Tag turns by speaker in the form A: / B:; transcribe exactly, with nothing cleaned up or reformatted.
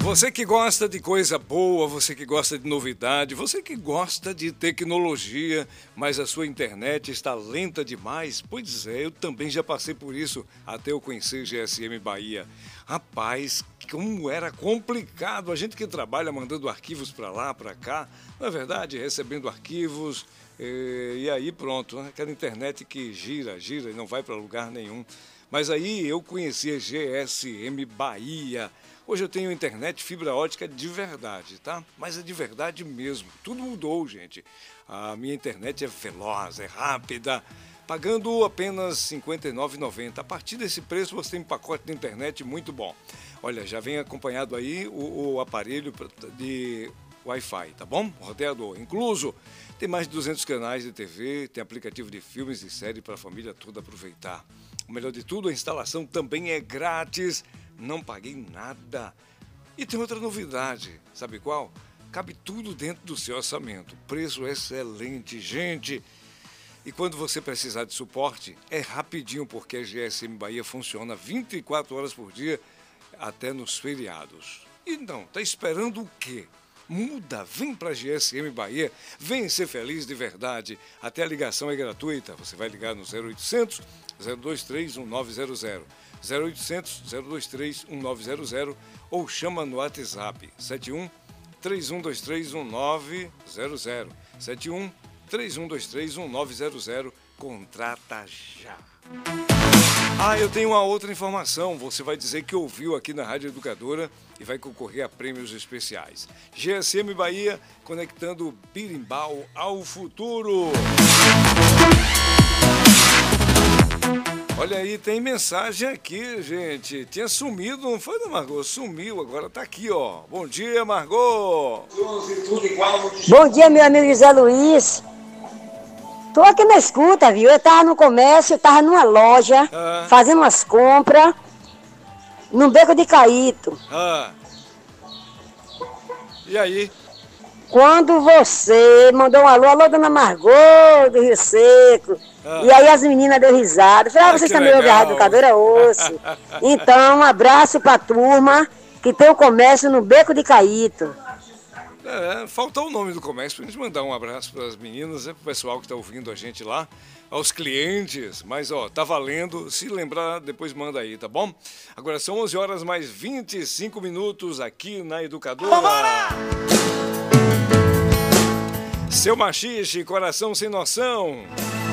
A: Você que gosta de coisa boa, você que gosta de novidade, você que gosta de tecnologia, mas a sua internet está lenta demais? Pois é, eu também já passei por isso até eu conhecer G S M Bahia. Rapaz, como era complicado, a gente que trabalha mandando arquivos para lá, para cá, não é verdade? Recebendo arquivos, e, e aí pronto, né? Aquela internet que gira, gira e não vai para lugar nenhum. Mas aí eu conheci a G S M Bahia. Hoje eu tenho internet fibra ótica de verdade, tá? Mas é de verdade mesmo. Tudo mudou, gente. A minha internet é veloz, é rápida, pagando apenas cinquenta e nove reais e noventa centavos. A partir desse preço você tem um pacote de internet muito bom. Olha, já vem acompanhado aí o, o aparelho de Wi-Fi, tá bom? O roteador incluso. Tem mais de duzentos canais de T V, tem aplicativo de filmes e séries para a família toda aproveitar. O melhor de tudo, a instalação também é grátis. Não paguei nada. E tem outra novidade, sabe qual? Cabe tudo dentro do seu orçamento. Preço excelente, gente. E quando você precisar de suporte, é rapidinho, porque a G S M Bahia funciona vinte e quatro horas por dia, até nos feriados. Então, tá esperando o quê? Muda, vem para a G S M Bahia, vem ser feliz de verdade. Até a ligação é gratuita. Você vai ligar no zero oitocentos, zero dois três, um nove zero zero. zero oitocentos, zero dois três, um nove zero zero ou chama no WhatsApp sete um, três um dois três, um nove zero zero. sete um, três um dois três, um nove zero zero. Contrata já. Ah, eu tenho uma outra informação. Você vai dizer que ouviu aqui na Rádio Educadora e vai concorrer a prêmios especiais. G S M Bahia, conectando Birimbau ao futuro. Olha aí, tem mensagem aqui, gente. Tinha sumido, não foi, né, Margot? Sumiu, agora tá aqui, ó. Bom dia, Margot.
B: Bom dia, meu amigo José Luiz. Tô aqui na escuta, viu? Eu tava no comércio, eu tava numa loja, ah. fazendo umas compras, num beco de Caíto.
A: Ah. E aí?
B: Quando você mandou um alô, alô, dona Margot, do Rio Seco. Ah. E aí as meninas deu risada. Falei, ah, vocês também ouvem a Rádio Educadora Osso. Então, um abraço pra turma que tem o comércio no Beco de Caíto.
A: É, faltou o nome do comércio pra gente mandar um abraço para as meninas, né, pro pessoal que tá ouvindo a gente lá, aos clientes. Mas, ó, tá valendo. Se lembrar, depois manda aí, tá bom? Agora são onze horas mais vinte e cinco minutos aqui na Educadora. Vambora! Seu machixe, coração sem noção.